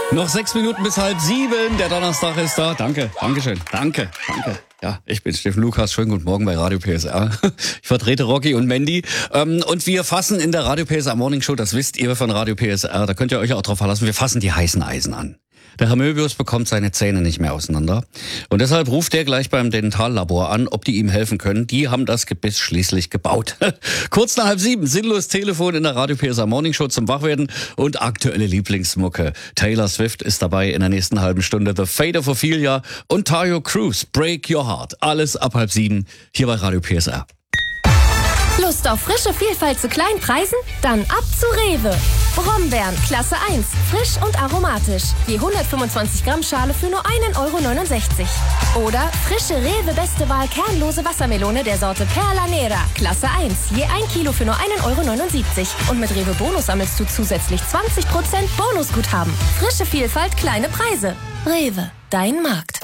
Noch 6 Minuten bis 6:30. Der Donnerstag ist da. Dankeschön. Danke. Ja, ich bin Steffen Lukas. Schönen guten Morgen bei Radio PSR. Ich vertrete Rocky und Mandy. Und wir fassen in der Radio PSR Morning Show, das wisst ihr von Radio PSR, da könnt ihr euch auch drauf verlassen, wir fassen die heißen Eisen an. Der Herr Möbius bekommt seine Zähne nicht mehr auseinander. Und deshalb ruft er gleich beim Dentallabor an, ob die ihm helfen können. Die haben das Gebiss schließlich gebaut. Kurz nach 6:30, sinnlos Telefon in der Radio PSR Morning Show zum Wachwerden und aktuelle Lieblingsmucke. Taylor Swift ist dabei in der nächsten halben Stunde. The Fate of Ophelia und Tayo Cruz, Break Your Heart. Alles ab 6:30 hier bei Radio PSR. Lust auf frische Vielfalt zu kleinen Preisen? Dann ab zu Rewe. Brombeeren, Klasse 1, frisch und aromatisch. Je 125 Gramm Schale für nur 1,69 €. Oder frische Rewe Beste Wahl kernlose Wassermelone der Sorte Perla Nera, Klasse 1. Je 1 Kilo für nur 1,79 €. Und mit Rewe Bonus sammelst du zusätzlich 20% Bonusguthaben. Frische Vielfalt, kleine Preise. Rewe, dein Markt.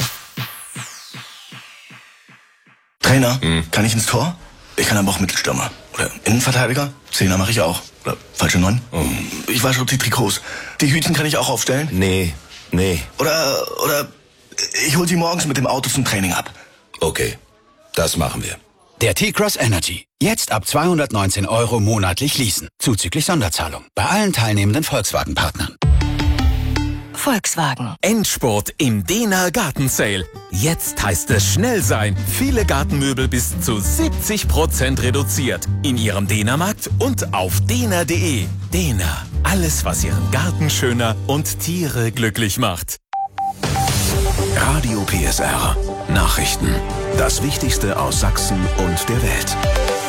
Trainer, kann ich ins Tor? Ich kann aber auch Mittelstürmer. Oder Innenverteidiger? Zehner mache ich auch. Oder falsche 9? Ich wasche auch die Trikots. Die Hütchen kann ich auch aufstellen? Nee. Oder ich hol sie morgens mit dem Auto zum Training ab. Okay, das machen wir. Der T-Cross Energy. Jetzt ab 219 € monatlich leasen. Zuzüglich Sonderzahlung. Bei allen teilnehmenden Volkswagen-Partnern. Volkswagen. Endspurt im Dena Garten Sale. Jetzt heißt es schnell sein. Viele Gartenmöbel bis zu 70% reduziert. In Ihrem Dena-Markt und auf dena.de. Dena. Alles, was Ihren Garten schöner und Tiere glücklich macht. Radio PSR. Nachrichten. Das Wichtigste aus Sachsen und der Welt.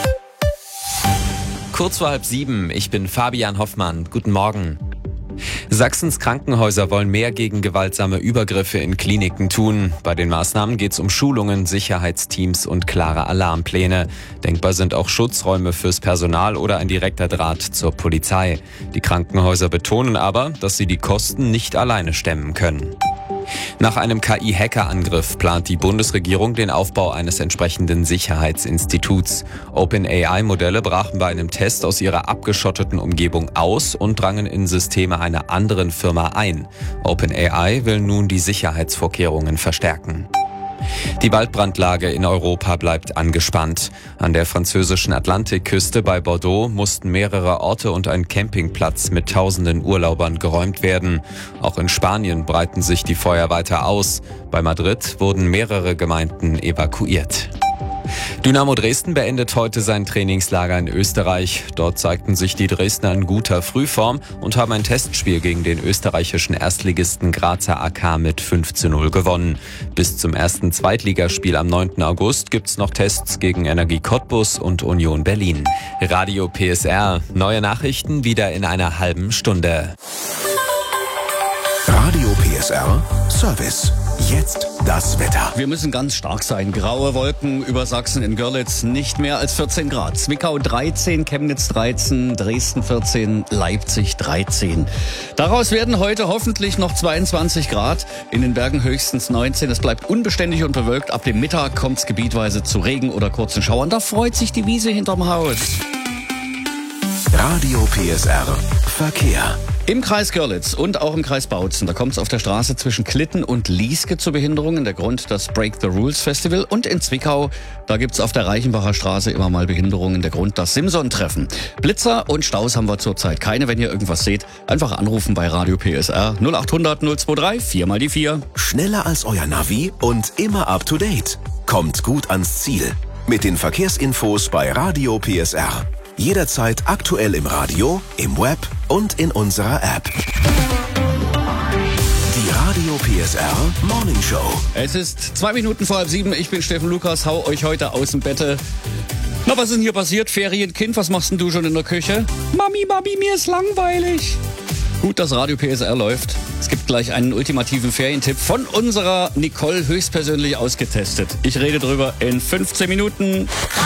Kurz vor 6:30, ich bin Fabian Hoffmann. Guten Morgen. Sachsens Krankenhäuser wollen mehr gegen gewaltsame Übergriffe in Kliniken tun. Bei den Maßnahmen geht es um Schulungen, Sicherheitsteams und klare Alarmpläne. Denkbar sind auch Schutzräume fürs Personal oder ein direkter Draht zur Polizei. Die Krankenhäuser betonen aber, dass sie die Kosten nicht alleine stemmen können. Nach einem KI-Hacker-Angriff plant die Bundesregierung den Aufbau eines entsprechenden Sicherheitsinstituts. OpenAI-Modelle brachen bei einem Test aus ihrer abgeschotteten Umgebung aus und drangen in Systeme einer anderen Firma ein. OpenAI will nun die Sicherheitsvorkehrungen verstärken. Die Waldbrandlage in Europa bleibt angespannt. An der französischen Atlantikküste bei Bordeaux mussten mehrere Orte und ein Campingplatz mit tausenden Urlaubern geräumt werden. Auch in Spanien breiten sich die Feuer weiter aus. Bei Madrid wurden mehrere Gemeinden evakuiert. Dynamo Dresden beendet heute sein Trainingslager in Österreich. Dort zeigten sich die Dresdner in guter Frühform und haben ein Testspiel gegen den österreichischen Erstligisten Grazer AK mit 5:0 gewonnen. Bis zum ersten Zweitligaspiel am 9. August gibt's noch Tests gegen Energie Cottbus und Union Berlin. Radio PSR, neue Nachrichten wieder in einer halben Stunde. Radio PSR Service. Jetzt das Wetter. Wir müssen ganz stark sein. Graue Wolken über Sachsen, in Görlitz nicht mehr als 14 Grad. Zwickau 13, Chemnitz 13, Dresden 14, Leipzig 13. Daraus werden heute hoffentlich noch 22 Grad. In den Bergen höchstens 19. Es bleibt unbeständig und bewölkt. Ab dem Mittag kommt's gebietweise zu Regen oder kurzen Schauern. Da freut sich die Wiese hinterm Haus. Radio PSR Verkehr. Im Kreis Görlitz und auch im Kreis Bautzen, da kommt es auf der Straße zwischen Klitten und Lieske zu Behinderungen. Der Grund das Break the Rules Festival. Und in Zwickau, da gibt's auf der Reichenbacher Straße immer mal Behinderungen. Der Grund das Simson-Treffen. Blitzer und Staus haben wir zurzeit keine. Wenn ihr irgendwas seht, einfach anrufen bei Radio PSR 0800 023 4 mal die 4. Schneller als euer Navi und immer up to date. Kommt gut ans Ziel. Mit den Verkehrsinfos bei Radio PSR. Jederzeit aktuell im Radio, im Web und in unserer App. Die Radio PSR Morning Show. Es ist 2 Minuten vor 6:30. Ich bin Steffen Lukas, hau euch heute aus dem Bette. Na, was ist denn hier passiert? Ferienkind, was machst denn du schon in der Küche? Mami, mir ist langweilig. Gut, dass Radio PSR läuft. Es gibt gleich einen ultimativen Ferientipp von unserer Nicole höchstpersönlich ausgetestet. Ich rede drüber in 15 Minuten.